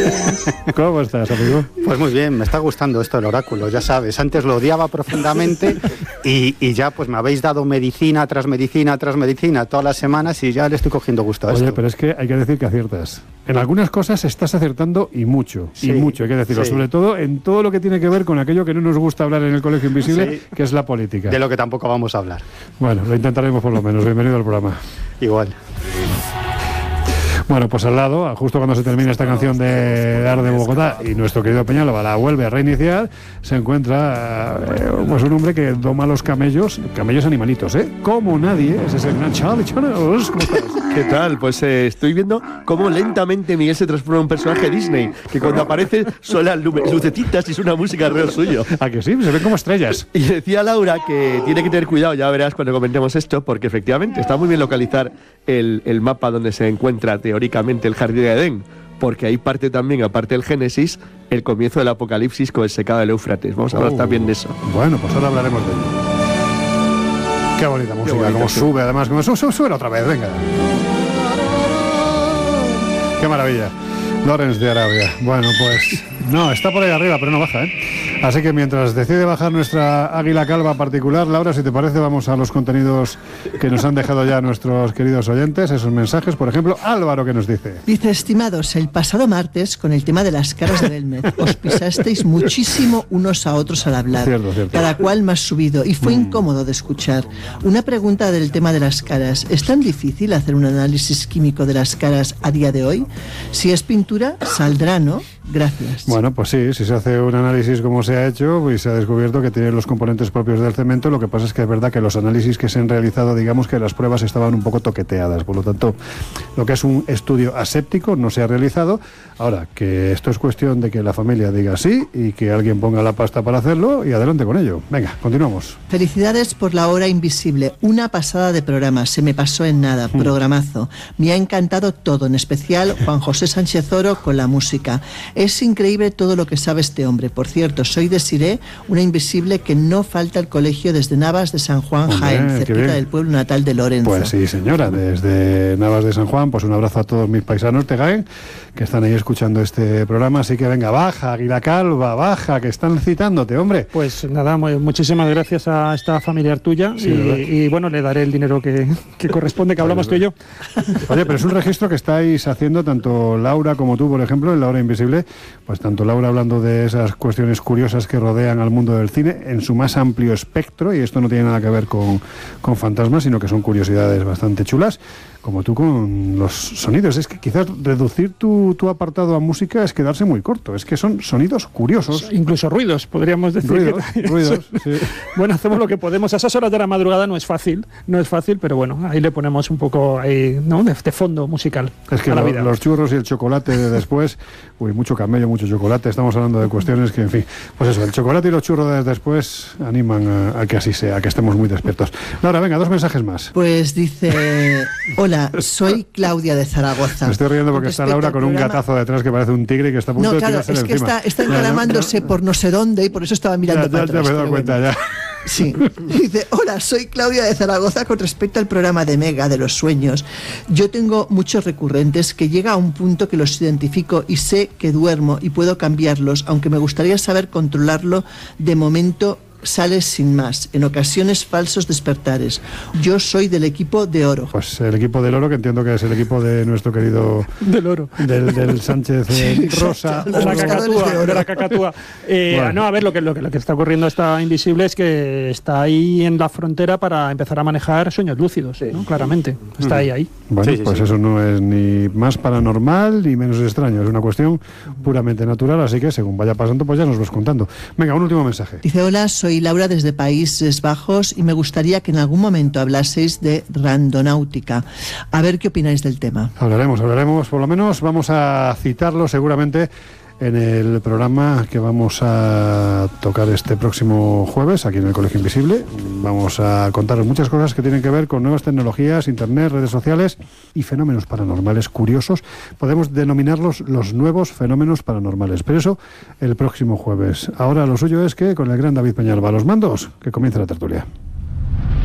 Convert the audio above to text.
¿Cómo estás, amigo? Pues muy bien, me está gustando esto del oráculo, ya sabes. Antes lo odiaba profundamente y ya pues me habéis dado medicina tras medicina tras medicina todas las semanas y ya le estoy cogiendo gusto a esto. Oye, pero es que hay que decir que aciertas. En algunas cosas estás acertando y mucho, hay que decirlo. Sí. Sobre todo en todo lo que tiene que ver con aquello que no nos gusta hablar en el Colegio Invisible, que es la política. De lo que tampoco vamos a hablar. Bueno, lo intentaremos por lo menos. Bienvenido al programa. Igual. Bueno, pues al lado, justo cuando se termina esta canción de Ar de Bogotá y nuestro querido Peñalba la vuelve a reiniciar, se encuentra pues un hombre que doma los camellos animalitos, como nadie. Ese es el gran Charlie Chanos. ¿Cómo estás? ¿Qué tal? Pues estoy viendo cómo lentamente Miguel se transforma en un personaje Disney, que cuando aparece suenan lucecitas y es una música real suyo. ¿A que sí? Se ven como estrellas. Y decía Laura que tiene que tener cuidado, ya verás cuando comentemos esto, porque efectivamente está muy bien localizar el mapa donde se encuentra teóricamente el jardín de Edén, porque ahí parte también, aparte del Génesis, el comienzo del Apocalipsis con el secado del Éufrates. Vamos a hablar también de eso. Bueno, pues ahora hablaremos de ello. Qué bonita música, como sube, además, como sube otra vez, venga. Qué maravilla. Lawrence de Arabia. Bueno, pues no, está por ahí arriba, pero no baja, Así que mientras decide bajar nuestra águila calva particular, Laura, si te parece, vamos a los contenidos que nos han dejado ya nuestros queridos oyentes, esos mensajes. Por ejemplo, Álvaro, ¿qué nos dice? Dice: estimados, el pasado martes, con el tema de las caras de Belmez, os pisasteis muchísimo unos a otros al hablar. Cierto. Cada cual más subido, y fue incómodo de escuchar. Una pregunta del tema de las caras. ¿Es tan difícil hacer un análisis químico de las caras a día de hoy? Si es pintura, saldrá, ¿no? Gracias. Bueno, pues sí, si se hace un análisis como se ha hecho, pues se ha descubierto que tiene los componentes propios del cemento. Lo que pasa es que es verdad que los análisis que se han realizado, digamos que las pruebas estaban un poco toqueteadas. Por lo tanto, lo que es un estudio aséptico no se ha realizado. Ahora, que esto es cuestión de que la familia diga sí y que alguien ponga la pasta para hacerlo y adelante con ello. Venga, continuamos. Felicidades por la hora invisible. Una pasada de programa. Se me pasó en nada. Programazo. Me ha encantado todo, en especial Juan José Sánchez Oro con la música. Es increíble todo lo que sabe este hombre. Por cierto, soy de Siré, una invisible que no falta al colegio desde Navas de San Juan, Jaén, cerquita del pueblo natal de Lorenzo. Pues sí, señora, desde Navas de San Juan, pues un abrazo a todos mis paisanos de Jaén que están ahí escuchando este programa. Así que venga, baja, Águila Calva, baja, que están citándote, hombre. Pues nada, muchísimas gracias a esta familiar tuya, sí, y bueno, le daré el dinero que corresponde, que hablamos tú y yo. Oye, pero es un registro que estáis haciendo tanto Laura como tú, por ejemplo, en La Hora Invisible. Pues tanto Laura hablando de esas cuestiones curiosas que rodean al mundo del cine en su más amplio espectro, y esto no tiene nada que ver con fantasmas, sino que son curiosidades bastante chulas, como tú con los sonidos. Es que quizás reducir tu apartado a música es quedarse muy corto, es que son sonidos curiosos. Incluso ruidos, podríamos decir. Ruidos, sí. Bueno, hacemos lo que podemos. A esas horas de la madrugada no es fácil, pero bueno, ahí le ponemos un poco de fondo musical. Es que los churros y el chocolate de después, mucho camello, mucho chocolate, estamos hablando de cuestiones que, en fin, pues eso, el chocolate y los churros de después animan a que así sea, a que estemos muy despiertos. Laura, venga, 2 mensajes más. Pues dice: hola, soy Claudia de Zaragoza. Me estoy riendo porque está Laura con un gatazo detrás que parece un tigre y que está a punto de tirarse encima. No, claro, es que está encaramándose por no sé dónde y por eso estaba mirando para atrás. Ya me he dado cuenta, ya. Sí, dice: hola, soy Claudia de Zaragoza. Con respecto al programa de Mega de los sueños, yo tengo muchos recurrentes que llega a un punto que los identifico y sé que duermo y puedo cambiarlos, aunque me gustaría saber controlarlo. De momento sales sin más, en ocasiones falsos despertares. Yo soy del equipo de oro. Pues el equipo del oro, que entiendo que es el equipo de nuestro querido del oro, del Sánchez Rosa, de la cacatúa. Bueno. No, a ver, lo que está ocurriendo esta invisible es que está ahí en la frontera para empezar a manejar sueños lúcidos, ¿no? Claramente, está ahí. Bueno, pues eso no es ni más paranormal ni menos extraño, es una cuestión puramente natural, así que según vaya pasando, pues ya nos vas contando. Venga, un último mensaje. Dice: hola, soy Laura desde Países Bajos y me gustaría que en algún momento hablaseis de randonáutica. A ver qué opináis del tema. Hablaremos, por lo menos vamos a citarlo seguramente en el programa que vamos a tocar este próximo jueves aquí en el Colegio Invisible. Vamos a contaros muchas cosas que tienen que ver con nuevas tecnologías, internet, redes sociales y fenómenos paranormales curiosos. Podemos denominarlos los nuevos fenómenos paranormales, pero eso el próximo jueves. Ahora lo suyo es que con el gran David Peñalba a los mandos, que comience la tertulia.